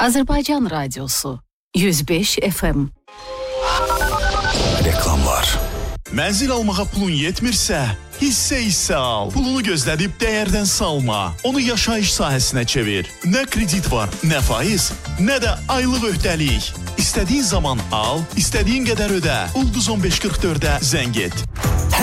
Azərbaycan Radiosu 105 FM. Reklamlar. Mənzil almağa pulun yetmirsə, hissə al. Pulunu gözlədib dəyərdən salma. Onu yaşayış sahəsinə çevir. Nə kredit var, nə faiz, nə də aylıq öhdəlik. İstədiyin zaman al, istədiyin qədər ödə. Ulduz 1544-ə zəng et.